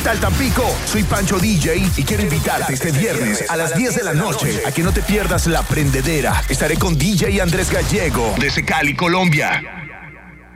tal, Tampico? Soy Pancho DJ y quiero invitarte este viernes a las 10 de la noche a que no te pierdas La Prendedera. Estaré con DJ Andrés Gallego desde Cali, Colombia.